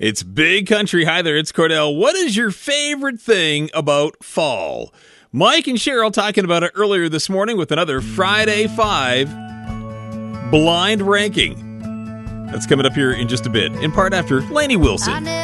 It's Big Country. Hi there, it's Cordell. What is your favorite thing about fall? Mike and Cheryl talking about it earlier this morning with another Friday 5 blind ranking. That's coming up here in just a bit, in part after Lainey Wilson.